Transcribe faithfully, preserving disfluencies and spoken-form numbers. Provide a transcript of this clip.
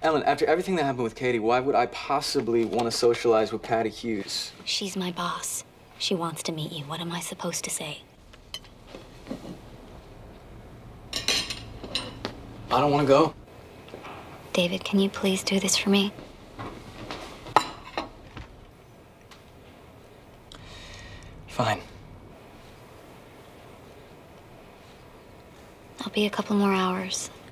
Ellen, after everything that happened with Katie, why would I possibly want to socialize with Patty Hughes? She's my boss. She wants to meet you. What am I supposed to say? I don't want to go. David, can you please do this for me? Fine. I'll be a couple more hours.